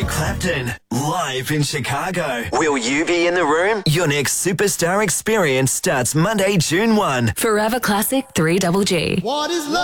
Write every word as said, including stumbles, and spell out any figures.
Eric Clapton, live in Chicago. Will you be in the room? Your next superstar experience starts Monday, June first. Forever Classic three G G. What is love?